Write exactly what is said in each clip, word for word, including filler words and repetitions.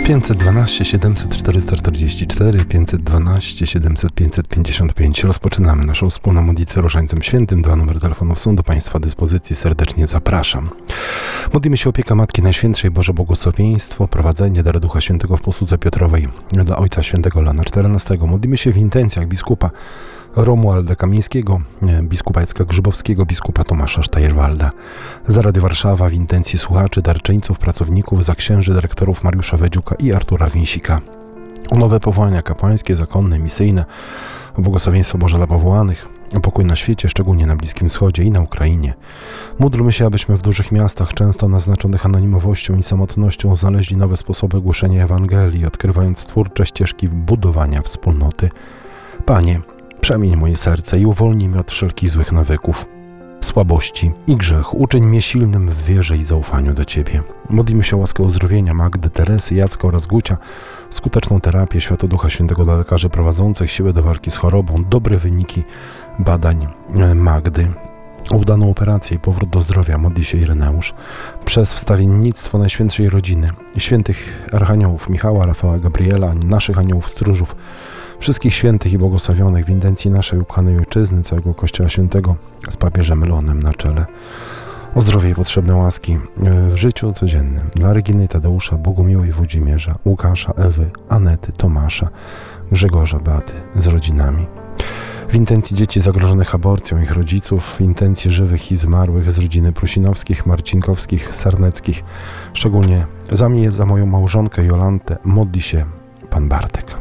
pięćset dwanaście siedemset czterysta czterdzieści cztery, pięćset dwanaście siedemset pięćset pięćdziesiąt pięć. Rozpoczynamy naszą wspólną modlitwę Różańcem Świętym. Dwa numery telefonów są do Państwa dyspozycji. Serdecznie zapraszam. Modlimy się o opiekę Matki Najświętszej, Boże błogosławieństwo, prowadzenie dary Ducha Świętego w posłudze Piotrowej dla Ojca Świętego Leona czternastego. Modlimy się w intencjach biskupa Romualda Kamińskiego, biskupa Jacka Grzybowskiego, biskupa Tomasza Sztajerwalda. Za Rady Warszawa w intencji słuchaczy, darczyńców, pracowników, za księży, dyrektorów Mariusza Wedziuka i Artura Więsika. O nowe powołania kapłańskie, zakonne, misyjne, o błogosławieństwo Boże dla powołanych, o pokój na świecie, szczególnie na Bliskim Wschodzie i na Ukrainie. Módlmy się, abyśmy w dużych miastach, często naznaczonych anonimowością i samotnością, znaleźli nowe sposoby głoszenia Ewangelii, odkrywając twórcze ścieżki budowania wspólnoty. Panie, przemień moje serce i uwolnij mnie od wszelkich złych nawyków, słabości i grzechu. Uczyń mnie silnym w wierze i zaufaniu do Ciebie. Modlimy się o łaskę uzdrowienia Magdy, Teresy, Jacka oraz Gucia, skuteczną terapię, światło Ducha Świętego dla lekarzy prowadzących, siłę do walki z chorobą, dobre wyniki badań Magdy, udaną operację i powrót do zdrowia. Modli się Ireneusz. Przez wstawiennictwo Najświętszej Rodziny, świętych archaniołów Michała, Rafała, Gabriela, naszych aniołów stróżów, wszystkich świętych i błogosławionych w intencji naszej ukochanej Ojczyzny, całego Kościoła Świętego z papieżem Leonem na czele. O zdrowie i potrzebne łaski w życiu codziennym dla Reginy, Tadeusza, Bogumiły i Włodzimierza, Łukasza, Ewy, Anety, Tomasza, Grzegorza, Beaty z rodzinami. W intencji dzieci zagrożonych aborcją, ich rodziców, w intencji żywych i zmarłych z rodziny Prusinowskich, Marcinkowskich, Sarneckich. Szczególnie za mnie, za moją małżonkę Jolantę modli się Pan Bartek.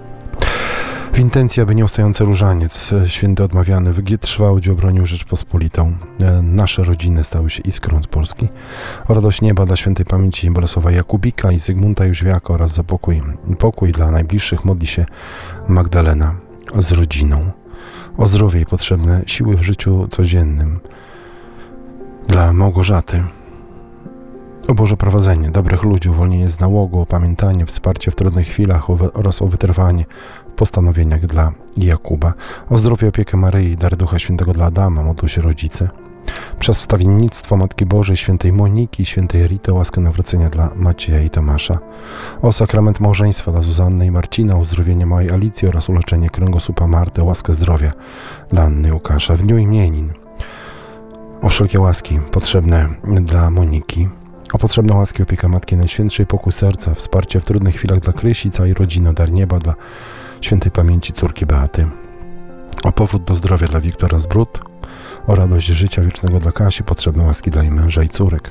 W intencji, aby nieustający różaniec, święty odmawiany, wytrwałość obronił Rzeczpospolitą. Nasze rodziny stały się iskrą z Polski. O radość nieba dla świętej pamięci Bolesława Jakubika i Zygmunta Jóźwiaka oraz za pokój, pokój dla najbliższych modli się Magdalena z rodziną. O zdrowie i potrzebne siły w życiu codziennym dla Małgorzaty. O Boże prowadzenie dobrych ludzi, uwolnienie z nałogu, opamiętanie, wsparcie w trudnych chwilach oraz o wytrwanie w postanowieniach dla Jakuba. O zdrowie, opiekę Maryi, dar Ducha Świętego dla Adama, modlą się rodzice. Przez wstawiennictwo Matki Bożej, świętej Moniki, świętej Rity, łaskę nawrócenia dla Macieja i Tomasza. O sakrament małżeństwa dla Zuzanny i Marcina, uzdrowienie małej Alicji oraz uleczenie kręgosłupa Marty, łaskę zdrowia dla Anny i Łukasza. W dniu imienin o wszelkie łaski potrzebne dla Moniki. O potrzebne łaski, opieka Matki Najświętszej, pokój serca, wsparcie w trudnych chwilach dla Krysi, całej rodziny, dar nieba dla świętej pamięci córki Beaty. O powrót do zdrowia dla Wiktora Zbrud, o radość życia wiecznego dla Kasi, potrzebne łaski dla jej męża i córek.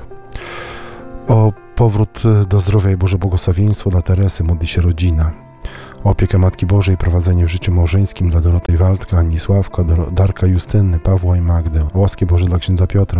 O powrót do zdrowia i Boże błogosławieństwo dla Teresy, modli się rodzina. O opiekę Matki Bożej, prowadzenie w życiu małżeńskim dla Doroty i Waldka, Anisławka, Darka, Justyny, Pawła i Magdy. O łaski Boże dla księdza Piotra.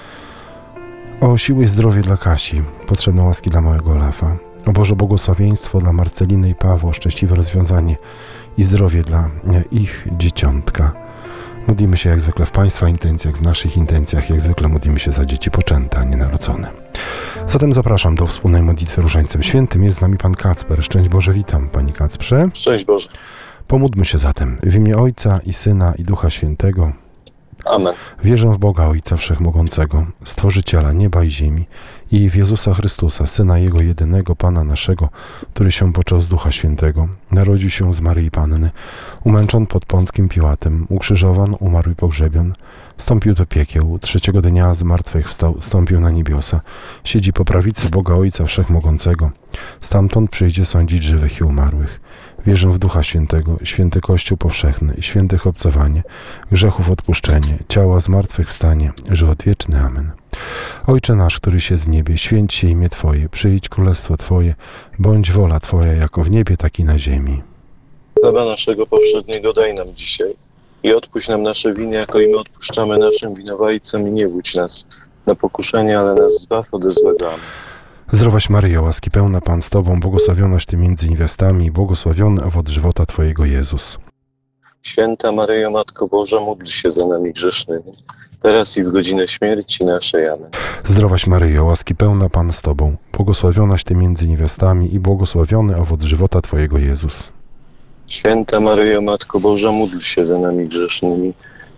O siłę i zdrowie dla Kasi, potrzebne łaski dla małego Olafa. O Boże błogosławieństwo dla Marceliny i Pawła, szczęśliwe rozwiązanie i zdrowie dla ich dzieciątka. Modlimy się jak zwykle w Państwa intencjach, w naszych intencjach, jak zwykle modlimy się za dzieci poczęte, a nie narodzone. Zatem zapraszam do wspólnej modlitwy Różańcem Świętym. Jest z nami Pan Kacper. Szczęść Boże, witam Panie Kacprze. Szczęść Boże. Pomódlmy się zatem w imię Ojca i Syna i Ducha Świętego. Amen. Wierzę w Boga Ojca Wszechmogącego, Stworzyciela nieba i ziemi i w Jezusa Chrystusa, Syna Jego jedynego, Pana naszego, który się począł z Ducha Świętego, narodził się z Maryi Panny, umęczon pod Pąckim Piłatem, ukrzyżowan, umarł i pogrzebion, wstąpił do piekieł, trzeciego dnia z martwych wstał, wstąpił na niebiosa, siedzi po prawicy Boga Ojca Wszechmogącego, stamtąd przyjdzie sądzić żywych i umarłych. Wierzę w Ducha Świętego, święty Kościół powszechny, świętych obcowanie, grzechów odpuszczenie, ciała zmartwychwstanie, żywot wieczny. Amen. Ojcze nasz, któryś jest w niebie, święć się imię Twoje, przyjdź królestwo Twoje, bądź wola Twoja jako w niebie, tak i na ziemi. Chleba naszego powszedniego daj nam dzisiaj i odpuść nam nasze winy, jako i my odpuszczamy naszym winowajcom, i nie wódź nas na pokuszenie, ale nas zbaw ode złego. Amen. Zdrowaś Maryjo, łaski pełna, Pan z Tobą, błogosławionaś Ty między niewiastami i błogosławiony owoc żywota Twojego, Jezus. Święta Maryjo, Matko Boża, módl się za nami grzesznymi, teraz i w godzinę śmierci naszej. Amen. Zdrowaś Maryjo, łaski pełna, Pan z Tobą, błogosławionaś Ty między niewiastami i błogosławiony owoc żywota Twojego, Jezus. Święta Maryjo, Matko Boża, módl się za nami grzesznymi,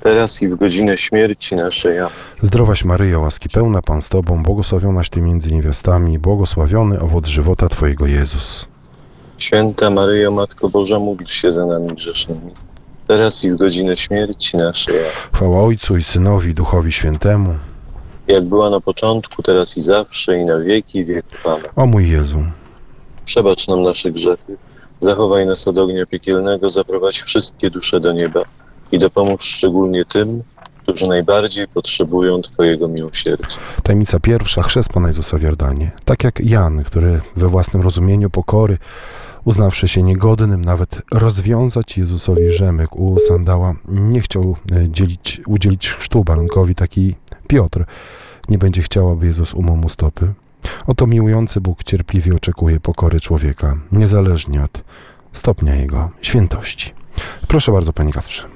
teraz i w godzinę śmierci naszej. Amen. Zdrowaś Maryjo, łaski pełna, Pan z Tobą, błogosławionaś Ty między niewiastami i błogosławiony owoc żywota Twojego Jezus. Święta Maryjo, Matko Boża, módl się za nami grzesznymi, teraz i w godzinę śmierci naszej. Amen. Chwała Ojcu i Synowi i Duchowi Świętemu. Jak była na początku, teraz i zawsze, i na wieki wieków. Amen. O mój Jezu, Przebacz nam nasze grzechy, zachowaj nas od ognia piekielnego, zaprowadź wszystkie dusze do nieba i dopomóż szczególnie tym, którzy najbardziej potrzebują Twojego miłosierdzia. tajemnica pierwsza, chrzest Pana Jezusa w Jordanie. Tak jak Jan, który we własnym rozumieniu pokory, uznawszy się niegodnym nawet rozwiązać Jezusowi rzemyk u sandała, nie chciał e, dzielić, udzielić chrztu barankowi, taki Piotr nie będzie chciał, aby Jezus umył mu stopy. Oto miłujący Bóg cierpliwie oczekuje pokory człowieka, niezależnie od stopnia jego świętości. Proszę bardzo, Panie Kacprze.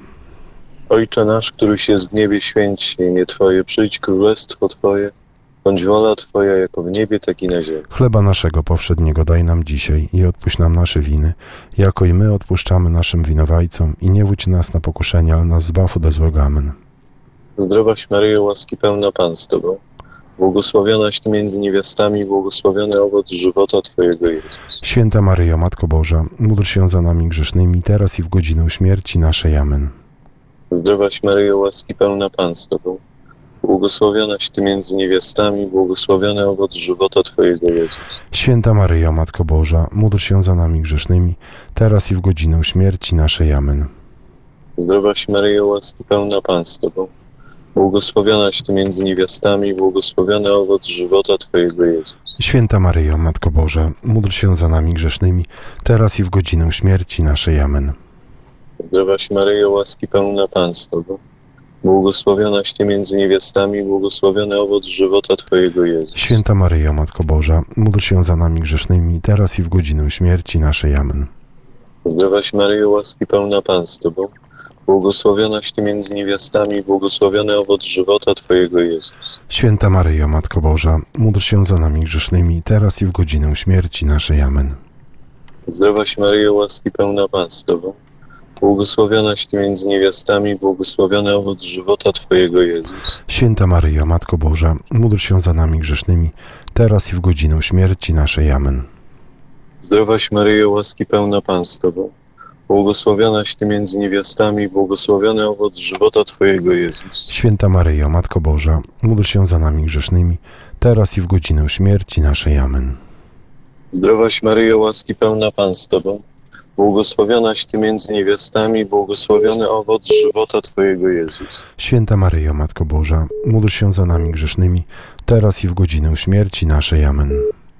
Ojcze nasz, któryś jest w niebie, święć się imię Twoje, przyjdź królestwo Twoje, bądź wola Twoja jako w niebie, tak i na ziemi. Chleba naszego powszedniego daj nam dzisiaj i odpuść nam nasze winy, jako i my odpuszczamy naszym winowajcom i nie wódź nas na pokuszenie, ale nas zbaw ode złego. Amen. Zdrowaś Maryjo, łaski pełna, Pan z Tobą, błogosławionaś Ty między niewiastami, błogosławiony owoc żywota Twojego Jezus. Święta Maryjo, Matko Boża, módl się za nami grzesznymi, teraz i w godzinę śmierci naszej. Amen. Zdrowaś Maryjo, łaski pełna, Pan z Tobą, błogosławionaś Ty między niewiastami, błogosławiony owoc żywota Twojego Jezus. Święta Maryjo, Matko Boża, módl się za nami grzesznymi, teraz i w godzinę śmierci naszej. Amen. Zdrowaś Maryjo, łaski pełna, Pan z Tobą, błogosławionaś Ty między niewiastami, błogosławiony owoc żywota Twojego Jezus. Święta Maryjo, Matko Boża, módl się za nami grzesznymi, teraz i w godzinę śmierci naszej. Amen. Zdrowaś Maryjo, łaski pełna, Pan z Tobą, błogosławionaś Ty między niewiastami, błogosławiony owoc żywota Twojego Jezus. Święta Maryjo, Matko Boża, módl się za nami grzesznymi, teraz i w godzinę śmierci naszej. Amen. Zdrowaś Maryjo, łaski pełna, Pan z Tobą, błogosławionaś Ty między niewiastami, błogosławiony owoc żywota Twojego Jezus. Święta Maryjo, Matko Boża, módl się za nami grzesznymi, teraz i w godzinę śmierci naszej. Amen. Zdrowaś Maryjo, łaski pełna, Pan z Tobą, błogosławionaś Ty między niewiastami, błogosławiony owoc żywota Twojego Jezus. Święta Maryjo, Matko Boża, módl się za nami grzesznymi, teraz i w godzinę śmierci naszej. Amen. Zdrowaś Maryjo, łaski pełna, Pan z Tobą, błogosławionaś Ty między niewiastami, błogosławiony owoc żywota Twojego Jezus. Święta Maryjo, Matko Boża, módl się za nami grzesznymi, teraz i w godzinę śmierci naszej. Amen. Zdrowaś Maryjo, łaski pełna, Pan z Tobą, błogosławionaś Ty między niewiastami, błogosławiony owoc żywota Twojego Jezus. Święta Maryjo, Matko Boża, módl się za nami grzesznymi, teraz i w godzinę śmierci naszej. Amen.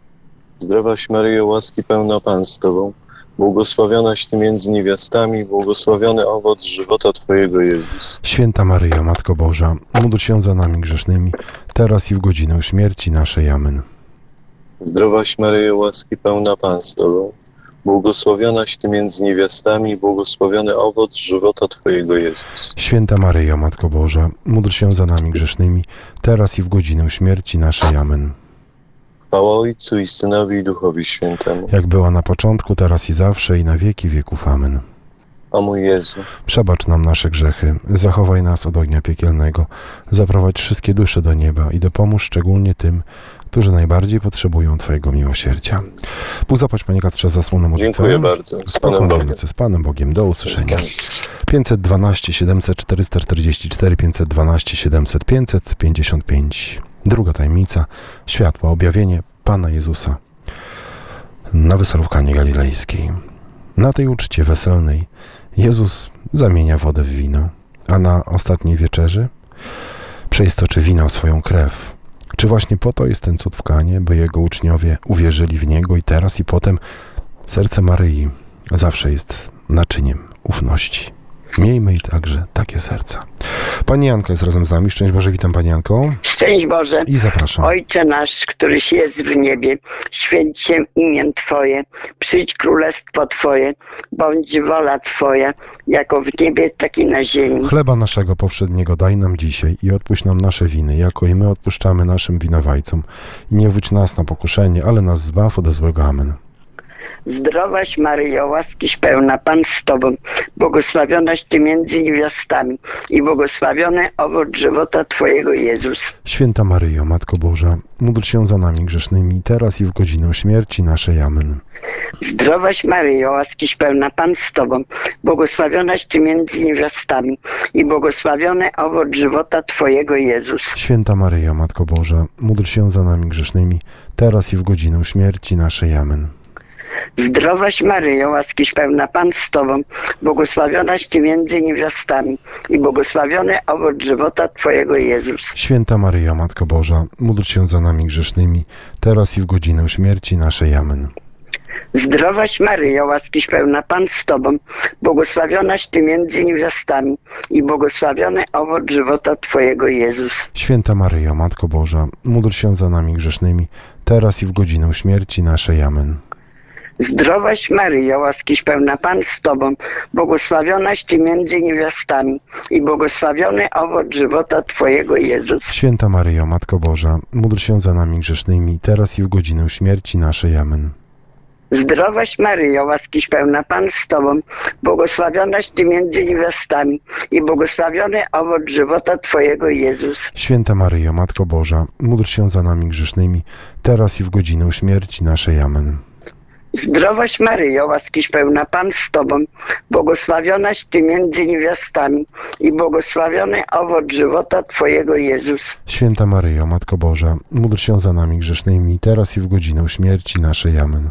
Zdrowaś Maryjo, łaski pełna, Pan z Tobą, błogosławionaś Ty między niewiastami, błogosławiony owoc żywota Twojego Jezus. Święta Maryjo, Matko Boża, módl się za nami grzesznymi, teraz i w godzinę śmierci naszej. Amen. Zdrowaś Maryjo, łaski pełna, Pan z Tobą, błogosławionaś Ty między niewiastami, błogosławiony owoc żywota Twojego Jezus. Święta Maryjo, Matko Boża, módl się za nami grzesznymi, teraz i w godzinę śmierci naszej. Amen. Chwała Ojcu i Synowi i Duchowi Świętemu. Jak była na początku, teraz i zawsze, i na wieki wieków. Amen. O mój Jezu, Przebacz nam nasze grzechy, zachowaj nas od ognia piekielnego, zaprowadź wszystkie dusze do nieba i dopomóż szczególnie tym, którzy najbardziej potrzebują Twojego miłosierdzia. Bóg zapłać, Panie Kacprze, za zasłonę modlitwę. dziękuję bardzo. Z Panem Spokojnej Bogiem. nocy z Panem Bogiem. Do usłyszenia. pięćset dwanaście siedemset czterysta czterdzieści cztery, pięćset dwanaście siedemset pięćset pięćdziesiąt pięć. Druga tajemnica, światła, objawienie Pana Jezusa na weselu w Kanie Galilejskiej. Na tej uczcie weselnej Jezus zamienia wodę w wino, a na ostatniej wieczerzy przeistoczy wino w swoją krew. Czy właśnie po to jest ten cud w Kanie, by Jego uczniowie uwierzyli w Niego i teraz i potem serce Maryi zawsze jest naczyniem ufności. Miejmy i także takie serca. Pani Janka jest razem z nami. Szczęść Boże, witam Pani Janko. Szczęść Boże. I zapraszam. Ojcze nasz, któryś jest w niebie, święć się imię Twoje, przyjdź królestwo Twoje, bądź wola Twoja, jako w niebie, tak i na ziemi. Chleba naszego powszedniego daj nam dzisiaj i odpuść nam nasze winy, jako i my odpuszczamy naszym winowajcom. I nie wódź nas na pokuszenie, ale nas zbaw ode złego. Amen. Zdrowaś Maryjo, łaskiś pełna, Pan z Tobą, błogosławionaś Ty między niewiastami i błogosławiony owoc żywota Twojego, Jezus. Święta Maryjo, Matko Boża, módl się za nami grzesznymi, teraz i w godzinę śmierci naszej. Amen. Zdrowaś Maryjo, łaskiś pełna, Pan z Tobą, błogosławionaś Ty między niewiastami i błogosławiony owoc żywota Twojego, Jezus. Święta Maryjo, Matko Boża, módl się za nami grzesznymi, teraz i w godzinę śmierci naszej. Amen. Zdrowaś Maryjo, łaskiś pełna, Pan z Tobą, błogosławionaś Ty między niewiastami i błogosławiony owoc żywota Twojego, Jezus. Święta Maryjo, Matko Boża, módl się za nami grzesznymi, teraz i w godzinę śmierci naszej. Amen. Zdrowaś Maryjo, łaskiś pełna, Pan z Tobą, błogosławionaś Ty między niewiastami i błogosławiony owoc żywota Twojego, Jezus. Święta Maryjo, Matko Boża, módl się za nami grzesznymi, teraz i w godzinę śmierci naszej. Amen. Zdrowaś Maryjo, łaskiś pełna, Pan z Tobą, błogosławionaś Ty między niewiastami i błogosławiony owoc żywota Twojego, Jezus. Święta Maryjo, Matko Boża, módl się za nami grzesznymi, teraz i w godzinę śmierci naszej. Amen. Zdrowaś Maryjo, łaskiś pełna, Pan z Tobą, błogosławionaś Ty między niewiastami i błogosławiony owoc żywota Twojego, Jezus. Święta Maryjo, Matko Boża, módl się za nami grzesznymi, teraz i w godzinę śmierci naszej. Amen. Zdrowaś Maryjo, łaskiś pełna, Pan z Tobą, błogosławionaś Ty między niewiastami i błogosławiony owoc żywota Twojego, Jezus. Święta Maryjo, Matko Boża, módl się za nami grzesznymi, teraz i w godzinę śmierci naszej. Amen.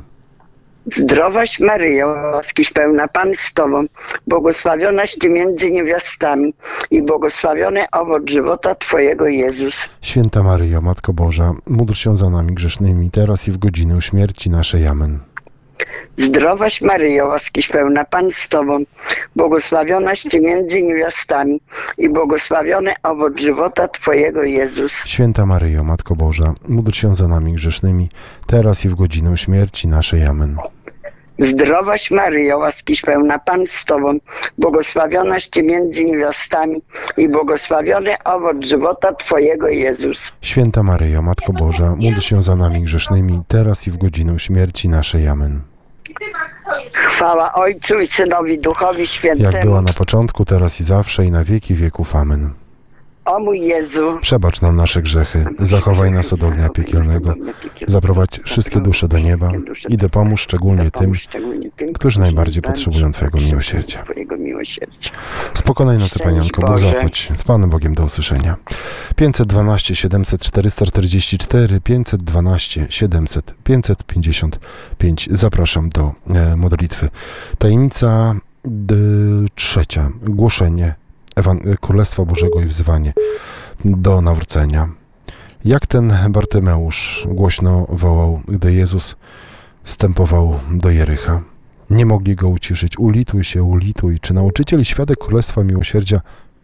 Zdrowaś Maryjo, łaskiś pełna, Pan z Tobą, błogosławionaś Ty między niewiastami i błogosławiony owoc żywota Twojego, Jezus. Święta Maryjo, Matko Boża, módl się za nami grzesznymi, teraz i w godzinę śmierci naszej. Amen. Zdrowaś Maryjo, łaskiś pełna, Pan z Tobą, błogosławionaś Ty między niewiastami i błogosławiony owoc żywota Twojego, Jezus. Święta Maryjo, Matko Boża, módl się za nami grzesznymi, teraz i w godzinę śmierci naszej. Amen. Zdrowaś Maryjo, łaskiś pełna, Pan z Tobą, błogosławionaś Ty między niewiastami i błogosławiony owoc żywota Twojego, Jezus. Święta Maryjo, Matko Boża, módl się za nami grzesznymi, teraz i w godzinę śmierci naszej. Amen. Chwała Ojcu i Synowi, Duchowi Świętemu. Jak była na początku, teraz i zawsze, i na wieki wieków. Amen. O mój Jezu, Przebacz nam nasze grzechy, zachowaj nas od ognia piekielnego, zaprowadź wszystkie dusze do nieba i dopomóż szczególnie tym, którzy najbardziej potrzebują Twojego miłosierdzia. Spokojnej nocy, Panienko, Bóg zapłać. Z Panem Bogiem, do usłyszenia. pięćset dwanaście siedemset czterysta czterdzieści cztery, pięćset dwanaście siedemset pięćset pięćdziesiąt pięć. Zapraszam do e, modlitwy. Tajemnica d, trzecia. Głoszenie Ewan- Królestwa Bożego i wzywanie do nawrócenia. Jak ten Bartymeusz głośno wołał, gdy Jezus wstępował do Jericha. Nie mogli go uciszyć. Ulituj się, ulituj. Czy nauczyciel i świadek Królestwa Miłosierdzia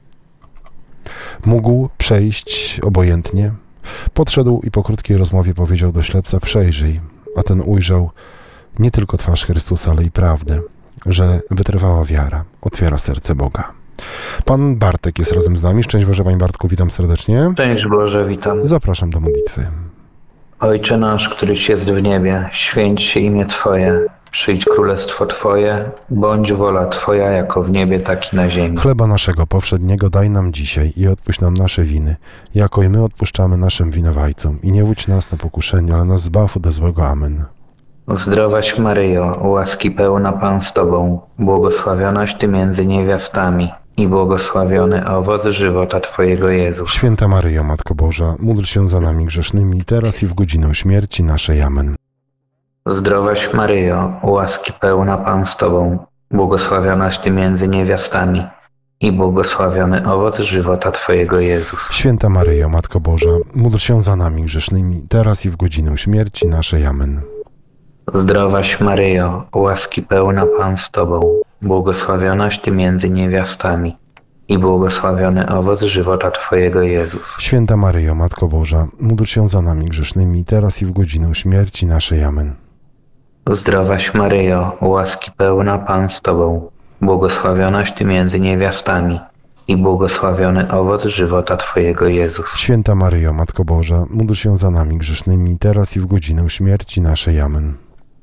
mógł przejść obojętnie? Podszedł i po krótkiej rozmowie powiedział do ślepca: przejrzyj. A ten ujrzał nie tylko twarz Chrystusa, ale i prawdę, że wytrwała wiara otwiera serce Boga. Pan Bartek jest razem z nami. Szczęść Boże, Panie Bartku, witam serdecznie. Szczęść Boże, witam. Zapraszam do modlitwy. Ojcze nasz, któryś jest w niebie, święć się imię Twoje, przyjdź królestwo Twoje, bądź wola Twoja jako w niebie, tak i na ziemi. Chleba naszego powszedniego daj nam dzisiaj i odpuść nam nasze winy, jako i my odpuszczamy naszym winowajcom. I nie wódź nas na pokuszenie, ale nas zbaw ode złego. Amen. Zdrowaś Maryjo, łaski pełna Pan z Tobą, błogosławionaś Ty między niewiastami i błogosławiony owoc żywota Twojego, Jezus. Święta Maryjo, Matko Boża, módl się za nami grzesznymi, teraz i w godzinę śmierci naszej. Amen. Zdrowaś Maryjo, łaski pełna Pan z Tobą, błogosławionaś Ty między niewiastami i błogosławiony owoc żywota Twojego, Jezus. Święta Maryjo, Matko Boża, módl się za nami grzesznymi, teraz i w godzinę śmierci naszej. Amen. Zdrowaś Maryjo, łaski pełna Pan z Tobą, błogosławionaś Ty między niewiastami i błogosławiony owoc żywota Twojego, Jezus. Święta Maryjo, Matko Boża, módl się za nami grzesznymi, teraz i w godzinę śmierci naszej. Amen. Zdrowaś Maryjo, łaski pełna Pan z Tobą, błogosławionaś Ty między niewiastami i błogosławiony owoc żywota Twojego, Jezus. Święta Maryjo, Matko Boża, módl się za nami grzesznymi, teraz i w godzinę śmierci naszej. Amen.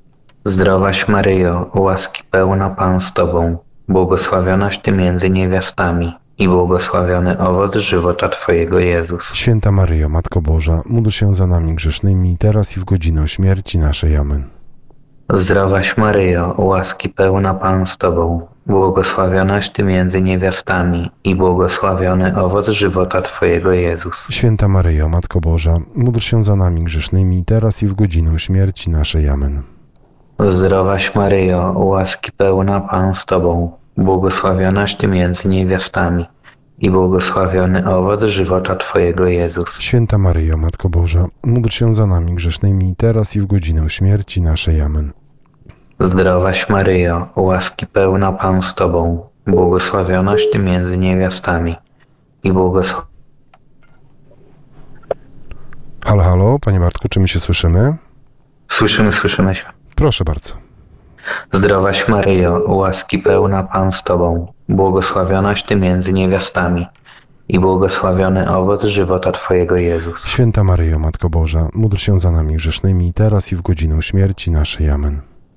Zdrowaś Maryjo, łaski pełna Pan z Tobą, błogosławionaś Ty między niewiastami i błogosławiony owoc żywota Twojego Jezus. Święta Maryjo, Matko Boża, módl się za nami grzesznymi, teraz i w godzinę śmierci naszej. Amen. Zdrowaś Maryjo, łaski pełna Pan z Tobą, błogosławionaś Ty między niewiastami i błogosławiony owoc żywota Twojego Jezus. Święta Maryjo, Matko Boża, módl się za nami grzesznymi, teraz i w godzinę śmierci naszej. Amen. Zdrowaś Maryjo, łaski pełna Pan z Tobą, błogosławionaś Ty między niewiastami i błogosławiony owoc żywota Twojego Jezus. Święta Maryjo, Matko Boża, módl się za nami grzesznymi, teraz i w godzinę śmierci naszej. Amen. Zdrowaś Maryjo, łaski pełna Pan z Tobą, błogosławionaś Ty między niewiastami i błogosławiony. Halo, halo, Panie Bartku, czy my się słyszymy? Słyszymy, słyszymy się. Proszę bardzo. Zdrowaś Maryjo, łaski pełna Pan z Tobą, błogosławionaś Ty między niewiastami i błogosławiony owoc żywota Twojego Jezus. Święta Maryjo, Matko Boża, módl się za nami grzesznymi, teraz i w godzinę śmierci naszej. Amen.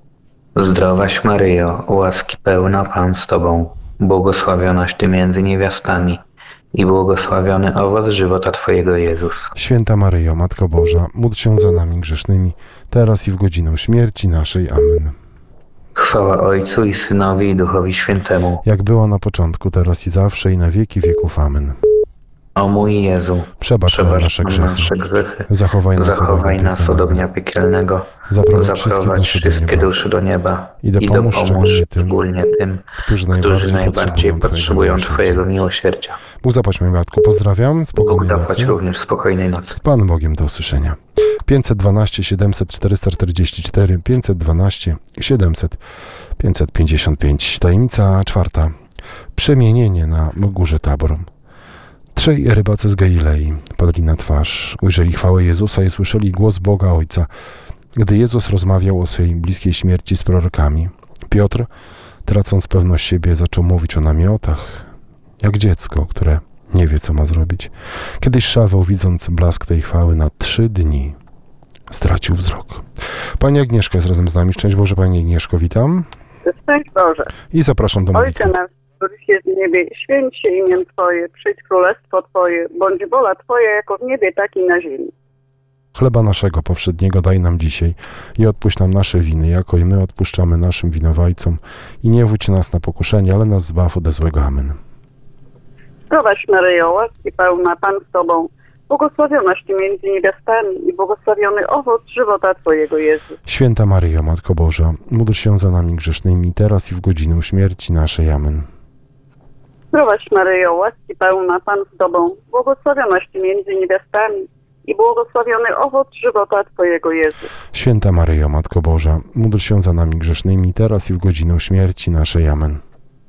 Zdrowaś Maryjo, łaski pełna Pan z Tobą, błogosławionaś Ty między niewiastami i błogosławiony owoc żywota Twojego Jezus. Święta Maryjo, Matko Boża, módl się za nami grzesznymi, teraz i w godzinę śmierci naszej. Amen. Chwała Ojcu i Synowi i Duchowi Świętemu. Jak było na początku, teraz i zawsze, i na wieki wieków. Amen. O mój Jezu, Przebacz nam nasze nam grzechy, nasze grzechy, zachowaj nas od zachowaj ognia nas od ognia piekielnego, zaprowadź wszystkie zaprowadź dusze do wszystkie nieba dusze do nieba i dopomóż szczególnie tym, szczególnie tym, którzy którzy najbardziej najbardziej potrzebują potrzebują Twojego Twojego miłosierdzia. miłosierdzia. Bóg zapłać, moim Bartku. Pozdrawiam, Bóg spokojnej zapłać nocy. również spokojnej nocy. Z Panem Bogiem, do usłyszenia. pięćset dwanaście siedemset czterysta czterdzieści cztery, pięćset dwanaście siedemset pięćset pięćdziesiąt pięć. Tajemnica czwarta. Przemienienie na górze Tabor. Trzej rybacy z Galilei padli na twarz, ujrzeli chwałę Jezusa i słyszeli głos Boga Ojca, gdy Jezus rozmawiał o swej bliskiej śmierci z prorokami. Piotr, tracąc pewność siebie, zaczął mówić o namiotach, jak dziecko, które nie wie, co ma zrobić. Kiedyś Szaweł, widząc blask tej chwały, na trzy dni stracił wzrok. Pani Agnieszka jest razem z nami. Szczęść Boże, Pani Agnieszko, witam. Szczęść Boże. I zapraszam do modlitwy. Ojcze nasz, któryś jest w niebie, święć się imię Twoje, przyjdź królestwo Twoje, bądź wola Twoja jako w niebie, tak i na ziemi. Chleba naszego powszedniego daj nam dzisiaj i odpuść nam nasze winy, jako i my odpuszczamy naszym winowajcom. I nie wódź nas na pokuszenie, ale nas zbaw ode złego. Amen. Zdrowaś Maryjo, łaski pełna, Pan z Tobą, błogosławionaś Ty między niewiastami i błogosławiony owoc żywota Twojego Jezus. Święta Maryjo, Matko Boża, módl się za nami grzesznymi, teraz i w godzinę śmierci naszej. Amen. Zdrowaś Maryjo, łaski pełna, Pan z Tobą, błogosławionaś Ty między niewiastami i błogosławiony owoc żywota Twojego Jezus. Święta Maryjo, Matko Boża, módl się za nami grzesznymi, teraz i w godzinę śmierci naszej. Amen.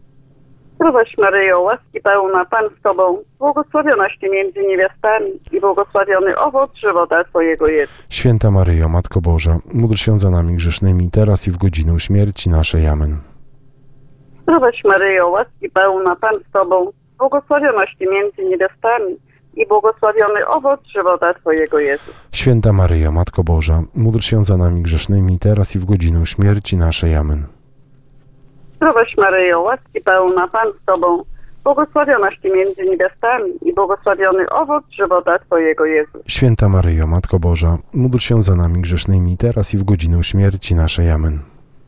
Zdrowaś Maryjo, łaski pełna, Pan z Tobą, błogosławionaś Ty między niewiastami i błogosławiony owoc żywota Twojego Jezus. Święta Maryjo, Matko Boża, módl się za nami grzesznymi, teraz i w godzinę śmierci naszej. Amen. Zdrowaś Maryjo, łaski pełna, Pan z Tobą, błogosławionaś Ty między niewiastami i błogosławiony owoc żywota Twojego Jezus. Święta Maryjo, Matko Boża, módl się za nami grzesznymi, teraz i w godzinę śmierci naszej. Amen. Zdrowaś Maryjo, łaski pełna, Pan z Tobą, błogosławionaś Ty między niewiastami i błogosławiony owoc żywota Twojego Jezus. Święta Maryjo, Matko Boża, módl się za nami grzesznymi, teraz i w godzinę śmierci naszej. Amen.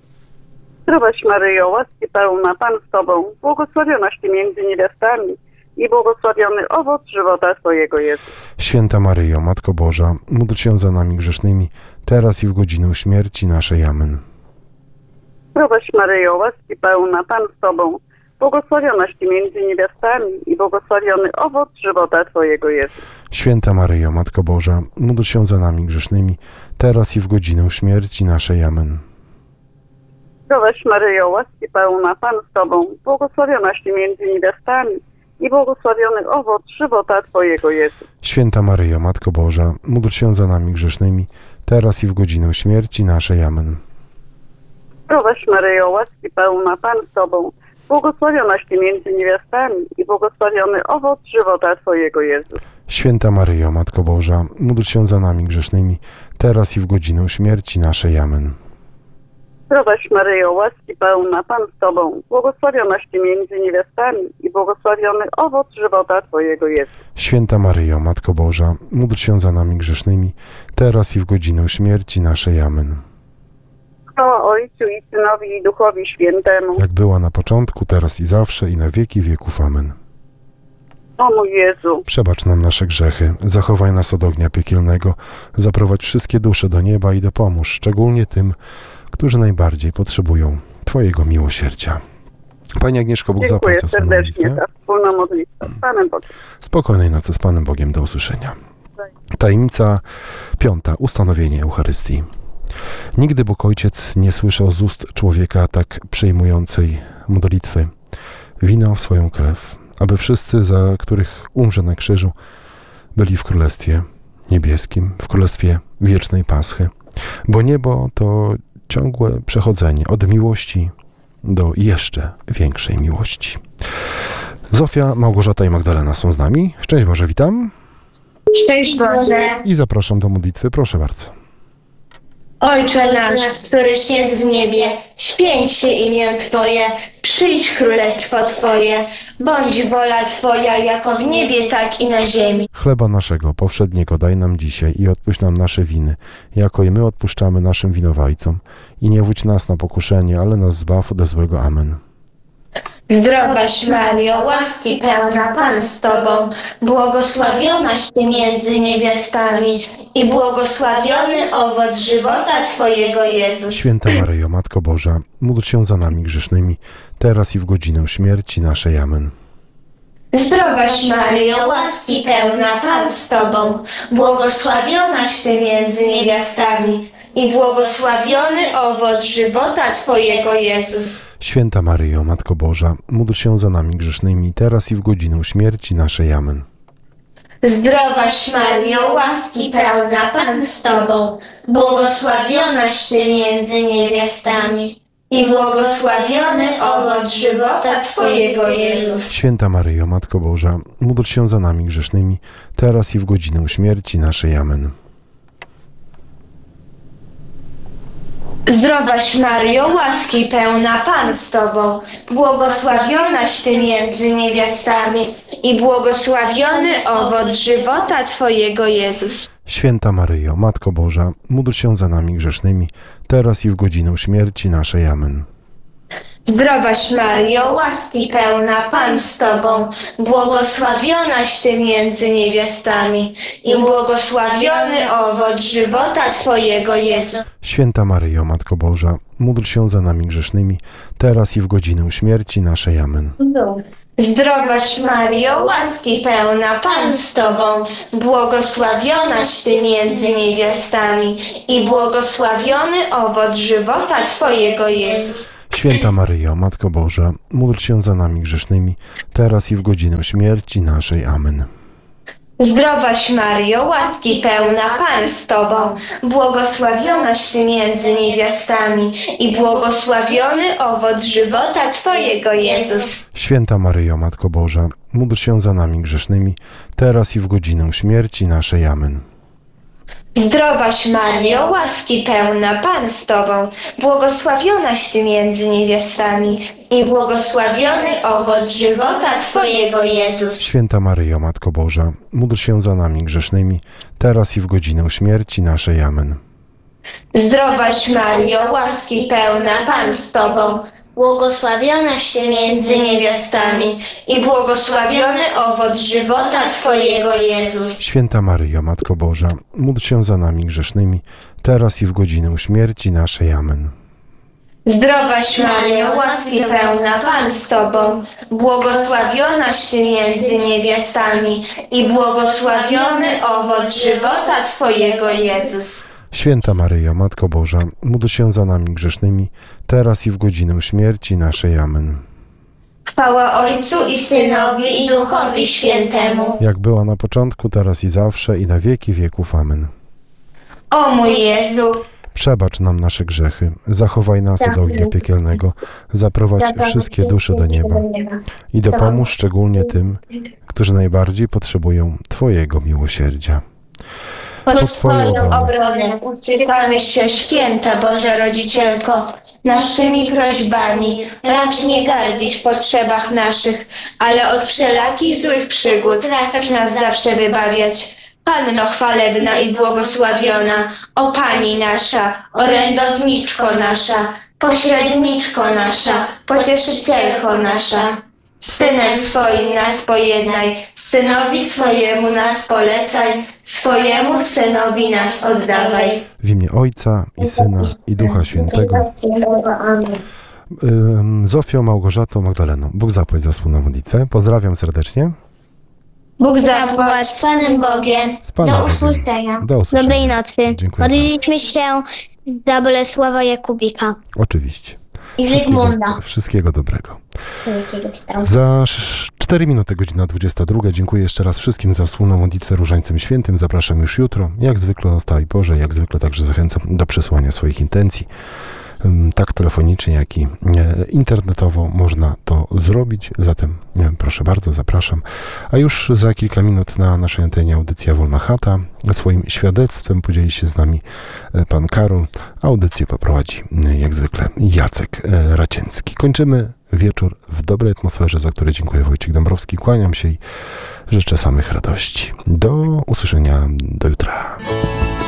Zdrowaś Maryjo, łaski pełna, Pan z Tobą, błogosławionaś Ty między niewiastami i błogosławiony owoc żywota Twojego Jezus. Święta Maryjo, Matko Boża, módl się za nami grzesznymi, teraz i w godzinę śmierci naszej. Amen. Zdrowaś Maryjo, łaski pełna, Pan z Tobą, błogosławionaś Ty między niewiastami i błogosławiony owoc żywota Twojego Jezus. Święta Maryjo, Matko Boża, módl się za nami grzesznymi, teraz i w godzinę śmierci naszej. Amen. Zdrowaś Maryjo, łaski pełna, Pan z Tobą, błogosławionaś Ty między niewiastami i błogosławiony owoc żywota Twojego Jezus. Święta Maryjo, Matko Boża, módl się za nami grzesznymi, teraz i w godzinę śmierci naszej. Amen. Zdrowaś Maryjo, łaski pełna, Pan z Tobą, błogosławionaś Ty między niewiastami i błogosławiony owoc żywota Twojego Jezus. Święta Maryjo, Matko Boża, módl się za nami grzesznymi, teraz i w godzinę śmierci naszej. Amen. Zdrowaś Maryjo, łaski pełna, Pan z Tobą, błogosławionaś Ty między niewiastami i błogosławiony owoc żywota Twojego Jezus. Święta Maryjo, Matko Boża, módl się za nami grzesznymi, teraz i w godzinę śmierci naszej. Amen. Chwała Ojcu i Synowi i Duchowi Świętemu. Jak była na początku, teraz i zawsze, i na wieki wieków. Amen. O mój Jezu, Przebacz nam nasze grzechy, zachowaj nas od ognia piekielnego, zaprowadź wszystkie dusze do nieba i dopomóż, szczególnie tym, którzy najbardziej potrzebują Twojego miłosierdzia. Pani Agnieszko, Bóg dziękuję zapłać za wspólną serdecznie modlitwę. za wspólną modlitwę. Z Panem Bogiem. Spokojnej nocy z Panem Bogiem, do usłyszenia. Tajemnica piąta. Ustanowienie Eucharystii. Nigdy Bóg Ojciec nie słyszał z ust człowieka tak przejmującej modlitwy. Wino w swoją krew, aby wszyscy, za których umrze na krzyżu, byli w Królestwie Niebieskim, w Królestwie Wiecznej Paschy. Bo niebo to ciągłe przechodzenie od miłości do jeszcze większej miłości. Zofia, Małgorzata i Magdalena są z nami. Szczęść Boże, witam. Szczęść Boże. I zapraszam do modlitwy, proszę bardzo. Ojcze nasz, któryś jest w niebie, święć się imię Twoje, przyjdź królestwo Twoje, bądź wola Twoja jako w niebie, tak i na ziemi. Chleba naszego powszedniego daj nam dzisiaj i odpuść nam nasze winy, jako i my odpuszczamy naszym winowajcom. I nie wódź nas na pokuszenie, ale nas zbaw ode złego. Amen. Zdrowaś Mario, łaski pełna, Pan z Tobą, błogosławionaś Ty między niewiastami i błogosławiony owoc żywota Twojego Jezus. Święta Maryjo, Matko Boża, módl się za nami grzesznymi, teraz i w godzinę śmierci naszej. Amen. Zdrowaś Maryjo, łaski pełna, Pan z Tobą, błogosławionaś Ty między niewiastami i błogosławiony owoc żywota Twojego Jezus. Święta Maryjo, Matko Boża, módl się za nami grzesznymi, teraz i w godzinę śmierci naszej. Amen. Zdrowaś Maryjo, łaski pełna, Pan z Tobą, błogosławionaś Ty między niewiastami i błogosławiony owoc żywota Twojego Jezus. Święta Maryjo, Matko Boża, módl się za nami grzesznymi, teraz i w godzinę śmierci naszej. Amen. Zdrowaś Maryjo, łaski pełna, Pan z Tobą, błogosławionaś Ty między niewiastami i błogosławiony owoc żywota Twojego Jezus. Święta Maryjo, Matko Boża, módl się za nami grzesznymi, teraz i w godzinę śmierci naszej. Amen. Zdrowaś Maryjo, łaski pełna, Pan z Tobą, błogosławionaś Ty między niewiastami i błogosławiony owoc żywota Twojego Jezus. Święta Maryjo, Matko Boża, módl się za nami grzesznymi, teraz i w godzinę śmierci naszej. Amen. Zdrowaś Maryjo, łaski pełna, Pan z Tobą, błogosławionaś Ty między niewiastami i błogosławiony owoc żywota Twojego Jezus. Święta Maryjo, Matko Boża, módl się za nami grzesznymi, teraz i w godzinę śmierci naszej. Amen. Zdrowaś Maryjo, łaski pełna, Pan z Tobą, błogosławionaś Ty między niewiastami i błogosławiony owoc żywota Twojego Jezus. Święta Maryjo, Matko Boża, módl się za nami grzesznymi, teraz i w godzinę śmierci naszej. Amen. Zdrowaś Maryjo, łaski pełna, Pan z Tobą, błogosławionaś Ty między niewiastami i błogosławiony owoc żywota Twojego Jezus. Święta Maryjo, Matko Boża, módl się za nami grzesznymi, teraz i w godzinę śmierci naszej. Amen. Zdrowaś Maryjo, łaski pełna, Pan z Tobą, błogosławionaś Ty między niewiastami i błogosławiony owoc żywota Twojego Jezus. Święta Maryjo, Matko Boża, módl się za nami grzesznymi, teraz i w godzinę śmierci naszej. Amen. Zdrowaś Maryjo, łaski pełna, Pan z Tobą, błogosławionaś Ty między niewiastami i błogosławiony owoc żywota Twojego Jezus. Święta Maryjo, Matko Boża, módl się za nami grzesznymi, teraz i w godzinę śmierci naszej. Amen. Chwała Ojcu i Synowi i Duchowi Świętemu. Jak była na początku, teraz i zawsze, i na wieki wieków. Amen. O mój Jezu, Przebacz nam nasze grzechy, zachowaj nas od ognia piekielnego, zaprowadź wszystkie dusze do nieba i dopomóż szczególnie tym, którzy najbardziej potrzebują Twojego miłosierdzia. pod Twoją obronę uciekamy się, święta Boża Rodzicielko, naszymi prośbami. Racz nie gardzić w potrzebach naszych, ale od wszelakich złych przygód racz nas zawsze wybawiać. Panno chwalebna i błogosławiona, o Pani nasza, orędowniczko nasza, pośredniczko nasza, pocieszycielko nasza. Synem swoim nas pojednaj, synowi swojemu nas polecaj, swojemu synowi nas oddawaj. W imię Ojca i Syna i Ducha Świętego. Ym, Zofio, Małgorzato, Magdaleno, Bóg zapłać za wspólną modlitwę. Pozdrawiam serdecznie. Bóg zapłać z Panem Bogiem. Z Panem Do Bogiem. usłyszenia. Do usłyszenia. Dobrej nocy. Dziękuję Modliliśmy się za Bolesława Jakubika Oczywiście. i Wszystkiego, Zygmunda. wszystkiego dobrego. Jakiegoś tam. Za cztery minuty, godzina dwudziesta druga. Dziękuję jeszcze raz wszystkim za wspólną modlitwę Różańcem Świętym. Zapraszam już jutro. Jak zwykle o stałej porze, jak zwykle także zachęcam do przesłania swoich intencji. Tak telefonicznie, jak i internetowo można to zrobić. Zatem proszę bardzo, zapraszam. A już za kilka minut na naszej antenie audycja Wolna Chata. Swoim świadectwem podzieli się z nami pan Karol. Audycję poprowadzi jak zwykle Jacek Racięcki. Kończymy wieczór w dobrej atmosferze, za które dziękuję. Wojciech Dąbrowski. Kłaniam się i życzę samych radości. Do usłyszenia, do jutra.